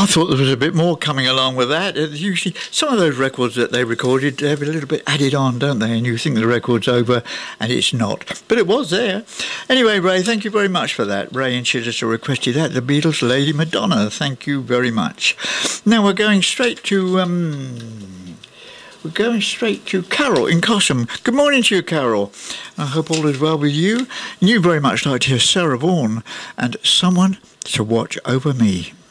I thought there was a bit more coming along with that. Usually, some of those records that they recorded have a little bit added on, don't they? And you think the record's over, and it's not. But it was there. Anyway, Ray, thank you very much for that. Ray in Chichester requested that. The Beatles, Lady Madonna. Thank you very much. Now we're going straight to Carol in Cosham. Good morning to you, Carol. I hope all is well with you. And you very much like to hear Sarah Vaughan and Someone to Watch Over Me.